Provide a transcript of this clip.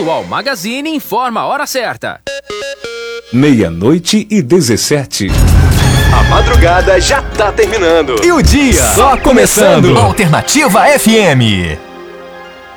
UOL Magazine informa a hora certa. 00:17. A madrugada já tá terminando. E o dia só começando. Alternativa FM.